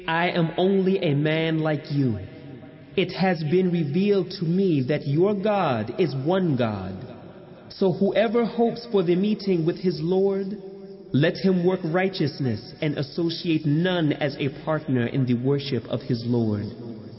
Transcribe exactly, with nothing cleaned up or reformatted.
I am only a man like you. It has been revealed to me that your God is one God. So whoever hopes for the meeting with his Lord, let him work righteousness and associate none as a partner in the worship of his Lord.